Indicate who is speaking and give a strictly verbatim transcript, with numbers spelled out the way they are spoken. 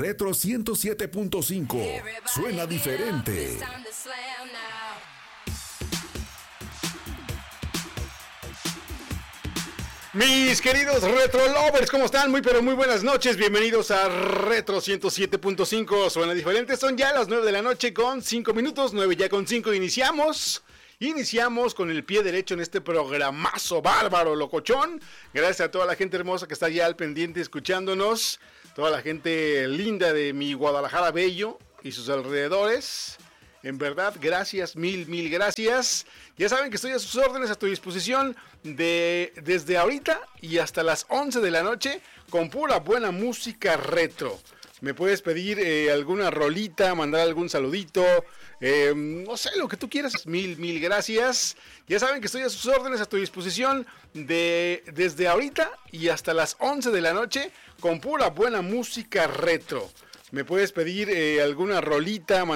Speaker 1: Retro ciento siete punto cinco. Suena diferente.
Speaker 2: Mis queridos Retro Lovers, ¿cómo están? Muy pero muy buenas noches, bienvenidos a Retro ciento siete punto cinco, suena diferente, son ya las nueve de la noche con cinco minutos, nueve ya con cinco, iniciamos, iniciamos con el pie derecho en este programazo bárbaro, locochón, gracias a toda la gente hermosa que está ya al pendiente escuchándonos, toda la gente linda de mi Guadalajara bello y sus alrededores. En verdad, gracias, mil, mil gracias. Ya saben que estoy a sus órdenes, a tu disposición de, desde ahorita y hasta las once de la noche con pura buena música retro. Me puedes pedir eh, alguna rolita, mandar algún saludito, eh, no sé, lo que tú quieras. Mil, mil gracias. Ya saben que estoy a sus órdenes, a tu disposición de, desde ahorita y hasta las once de la noche con pura buena música retro. Me puedes pedir eh, alguna rolita,